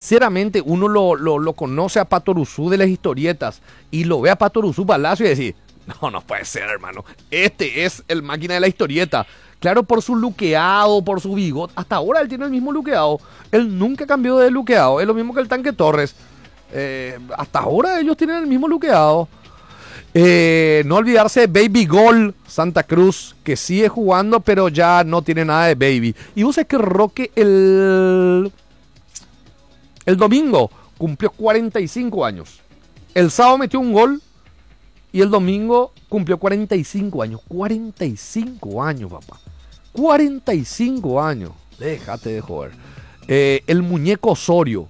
sinceramente uno lo conoce a Patoruzú de las historietas y lo ve a Patoruzú Palacio y decir, no puede ser, hermano. Este es el máquina de la historieta. Claro, por su luqueado, por su bigote. Hasta ahora él tiene el mismo luqueado. Él nunca cambió de luqueado. Es lo mismo que el Tanque Torres. Hasta ahora ellos tienen el mismo luqueado. No olvidarse de Baby Gol Santa Cruz, que sigue jugando, pero ya no tiene nada de Baby. Y vos sabés que Roque el domingo cumplió 45 años. El sábado metió un gol y el domingo cumplió 45 años. 45 años, papá. 45 años. Déjate de joder. El muñeco Osorio.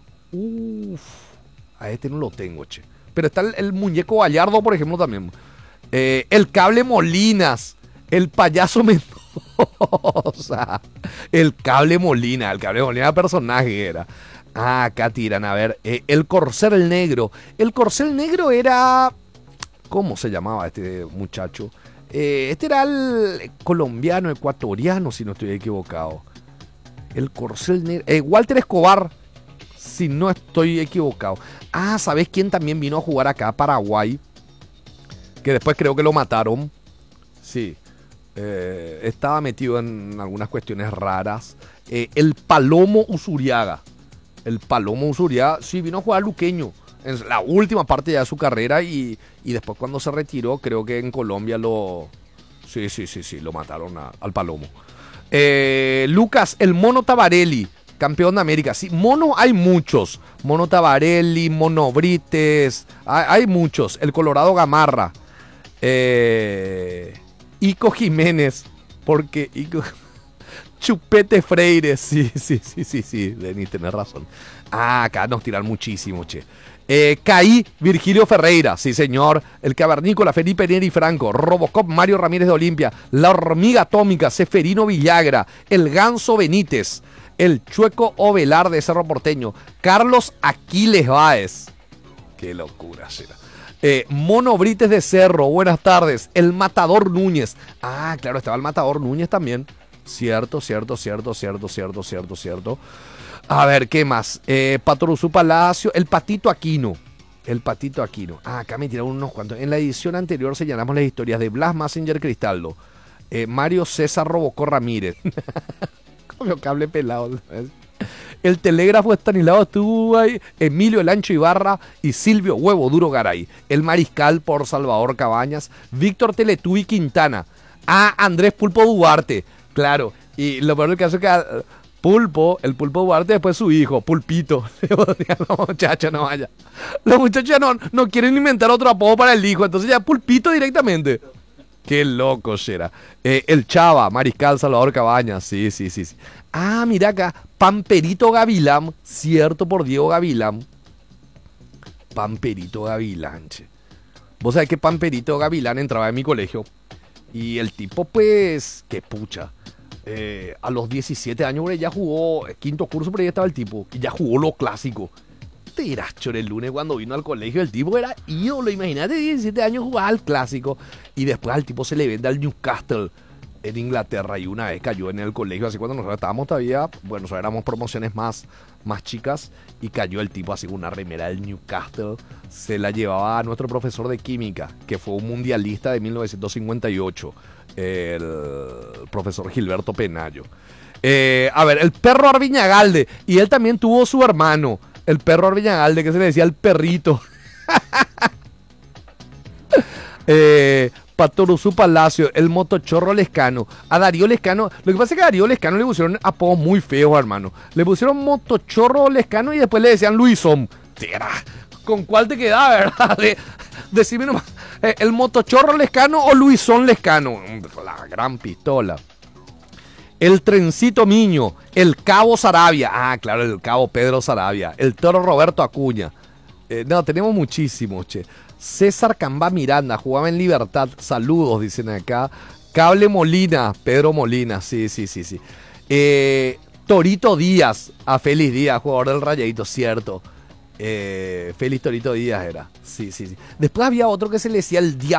A este no lo tengo, che. Pero está el muñeco Gallardo, por ejemplo, también. El cable Molinas. El payaso Mendoza. El cable Molina personaje era. Acá tiran, a ver. El corcel negro. El corcel negro era... ¿Cómo se llamaba este muchacho? Este era el colombiano, ecuatoriano, si no estoy equivocado. El corcel negro. Walter Escobar, si no estoy equivocado. ¿Sabés quién también vino a jugar acá a Paraguay? Que después creo que lo mataron. Sí. Estaba metido en algunas cuestiones raras. El Palomo Usuriaga. El Palomo Usuriaga, sí, vino a jugar luqueño. En la última parte ya de su carrera y después cuando se retiró, creo que en Colombia lo... Sí, lo mataron al Palomo. Lucas, el Mono Tabarelli, campeón de América. Sí, mono hay muchos. Mono Tabarelli, Mono Brites, hay muchos. El Colorado Gamarra. Ico Jiménez, porque Ico... Chupete Freire, sí, Denis, tenés razón. Acá nos tiran muchísimo, che. Caí, Virgilio Ferreira, sí señor. El Cavernícola, Felipe Neri Franco. Robocop, Mario Ramírez de Olimpia. La Hormiga Atómica, Seferino Villagra. El Ganso Benítez. El Chueco Ovelar de Cerro Porteño. Carlos Aquiles Báez. Qué locura, será. Mono Brites de Cerro, buenas tardes. El Matador Núñez. Claro, estaba el Matador Núñez también. Cierto. A ver, ¿qué más? Patoruzú Palacio, el Patito Aquino. Acá me tiraron unos cuantos. En la edición anterior señalamos las historias de Blas Massinger Cristaldo, Mario César Robocó Ramírez. Como cable pelado. El Telégrafo Estanislao Tubay, Emilio El Ancho Ibarra y Silvio Huevo Duro Garay. El Mariscal por Salvador Cabañas, Víctor Teletubi Quintana. Andrés Pulpo Duarte. Claro, y lo peor del caso es que el Pulpo Duarte, después su hijo, Pulpito. Los muchachos no vaya. Los muchachos ya no quieren inventar otro apodo para el hijo, entonces ya Pulpito directamente. Qué loco será. El Chava, Mariscal Salvador Cabañas, sí. Mira acá, Pamperito Gavilán, cierto por Diego Gavilán. Pamperito Gavilán, che. Vos sabés que Pamperito Gavilán entraba en mi colegio. Y el tipo, pues, qué pucha. A los 17 años, ya jugó quinto curso, pero ya estaba el tipo. Y ya jugó lo clásico. Tiracho, el lunes cuando vino al colegio, el tipo era ídolo. Imagínate, 17 años jugaba al clásico. Y después al tipo se le vende al Newcastle en Inglaterra. Y una vez cayó en el colegio, así cuando nosotros estábamos todavía, bueno, nosotros éramos promociones más chicas. Y cayó el tipo así con una remera del Newcastle. Se la llevaba a nuestro profesor de química, que fue un mundialista de 1958. El profesor Gilberto Penayo. A ver, el Perro Arviñagalde. Y él también tuvo su hermano, el Perro Arviñagalde, que se le decía el perrito. Patoruzú Palacio, el Motochorro Lescano. A Darío Lescano, lo que pasa es que a Darío Lescano le pusieron apodos muy feos, hermano. Le pusieron Motochorro Lescano y después le decían Luisón. ¿Con cuál te queda, verdad? Decime nomás, ¿el Motochorro Lescano o Luisón Lescano? La gran pistola. El Trencito Miño, el Cabo Sarabia. Claro, el Cabo Pedro Sarabia. El Toro Roberto Acuña. Tenemos muchísimos, che. César Cambá Miranda, jugaba en Libertad. Saludos, dicen acá. Cable Molina, Pedro Molina, sí. Torito Díaz, a Félix Díaz, jugador del Rayadito, cierto. Félix Torito Díaz era. Sí. Después había otro que se le decía el Diablo.